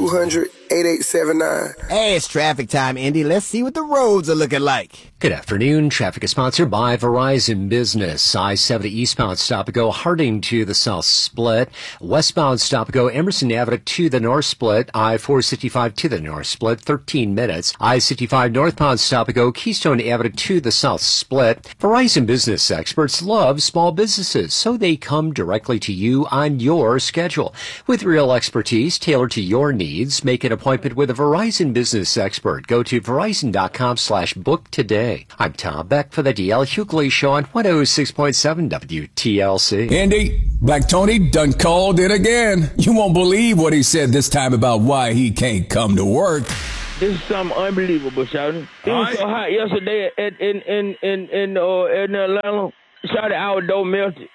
1-800-8879. Hey, it's traffic time, Indy. Let's see what the roads are looking like. Good afternoon. Traffic is sponsored by Verizon Business. I-70 eastbound stop-and-go Harding to the south split. Westbound stop-and-go Emerson Avenue to the north split. I-465 to the north split, 13 minutes. I-65 northbound stop-and-go Keystone Avenue to the south split. Verizon Business experts love small businesses, so they come directly to you on your schedule. With real expertise tailored to your needs, make an appointment with a Verizon Business expert. Go to verizon.com/book today. I'm Tom Beck for the DL Hughley Show on 106.7 WTLC. Andy, Black Tony done called it again. You won't believe what he said this time about why he can't come to work. This is something unbelievable, Shawty. It was so hot yesterday in Atlanta. Shawty, our door melted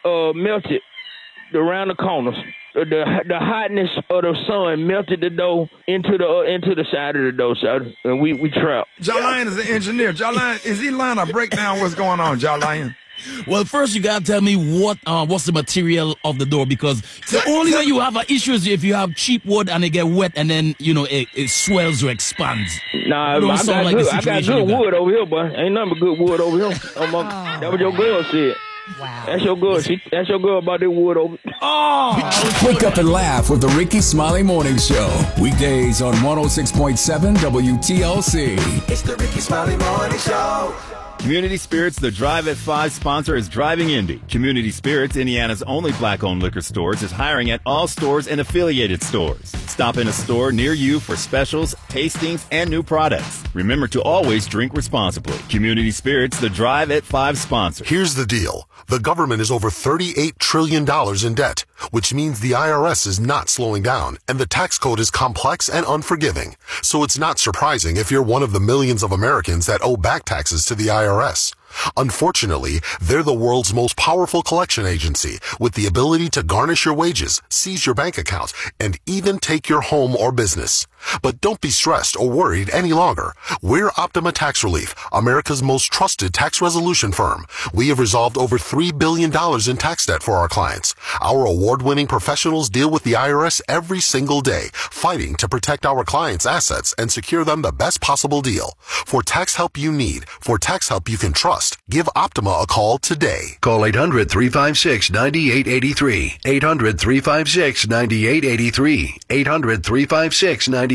around the corners. The hotness of the sun melted the dough into the side of the dough, Shawty, and we trapped. Jalayan is an engineer. Jalayan, is he lying or break down what's going on, Jalayan? Well, first you gotta tell me what's the material of the door, because the only way you have an issue is if you have cheap wood and it get wet and then it swells or expands. Nah, I got good wood over here, boy. Ain't nothing but good wood over here. That what your girl said. Wow. That's your girl. That's your girl about that wood over. Oh! Wake up and laugh with the Ricky Smiley Morning Show. Weekdays on 106.7 WTLC. It's the Ricky Smiley Morning Show. Community Spirits, the Drive at 5 sponsor, is Driving Indy. Community Spirits, Indiana's only black-owned liquor stores, is hiring at all stores and affiliated stores. Stop in a store near you for specials, tastings, and new products. Remember to always drink responsibly. Community Spirits, the Drive at 5 sponsor. Here's the deal. The government is over $38 trillion in debt, which means the IRS is not slowing down, and the tax code is complex and unforgiving. So it's not surprising if you're one of the millions of Americans that owe back taxes to the IRS. Unfortunately, they're the world's most powerful collection agency with the ability to garnish your wages, seize your bank accounts, and even take your home or business. But don't be stressed or worried any longer. We're Optima Tax Relief, America's most trusted tax resolution firm. We have resolved over $3 billion in tax debt for our clients. Our award-winning professionals deal with the IRS every single day, fighting to protect our clients' assets and secure them the best possible deal. For tax help you need, for tax help you can trust, give Optima a call today. Call 800-356-9883. 800-356-9883. 800-356-9883.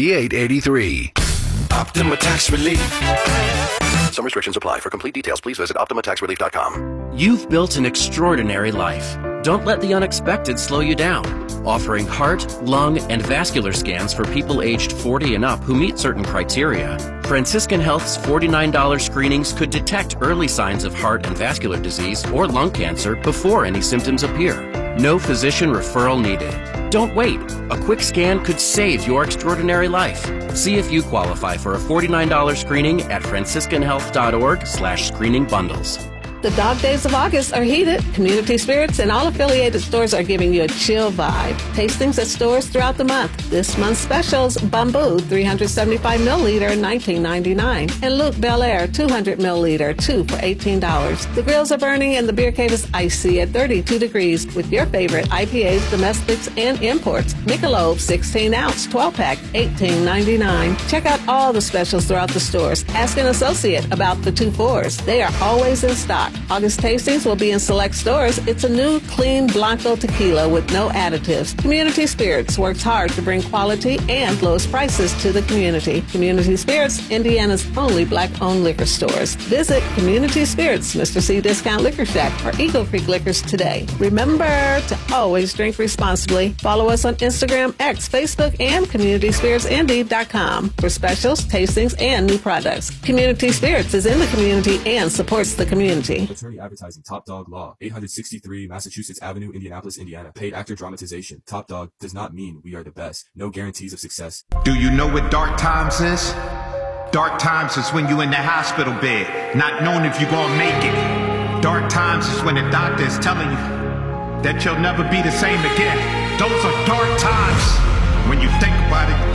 Optima Tax Relief. Some restrictions apply. For complete details, please visit OptimaTaxRelief.com. You've built an extraordinary life. Don't let the unexpected slow you down. Offering heart, lung, and vascular scans for people aged 40 and up who meet certain criteria, Franciscan Health's $49 screenings could detect early signs of heart and vascular disease or lung cancer before any symptoms appear. No physician referral needed. Don't wait. A quick scan could save your extraordinary life. See if you qualify for a $49 screening at franciscanhealth.org/screening bundles. The dog days of August are heated. Community Spirits and all affiliated stores are giving you a chill vibe. Tastings at stores throughout the month. This month's specials: Bamboo 375 milliliter, $19.99, and Luke Bel Air 200 milliliter, 2 for $18. The grills are burning and the beer cave is icy at 32 degrees with your favorite IPAs, domestics, and imports. Michelob 16 ounce 12 pack, $18.99. Check out all the specials throughout the stores. Ask an associate about the 2-4s. They are always in stock. August tastings will be in select stores. It's a new, clean Blanco tequila with no additives. Community Spirits works hard to bring quality and lowest prices to the community. Community Spirits, Indiana's only black-owned liquor stores. Visit Community Spirits, Mr. C Discount Liquor Shack, or Eagle Creek Liquors today. Remember to always drink responsibly. Follow us on Instagram, X, Facebook, and CommunitySpiritsIndy.com for specials, tastings, and new products. Community Spirits is in the community and supports the community. Attorney Advertising, Top Dog Law, 863 Massachusetts Avenue, Indianapolis, Indiana. Paid actor dramatization. Top Dog does not mean we are the best. No guarantees of success. Do you know what dark times is? Dark times is when you in the hospital bed, not knowing if you're gonna make it. Dark times is when the doctor is telling you that you'll never be the same again. Those are dark times. When you think about it,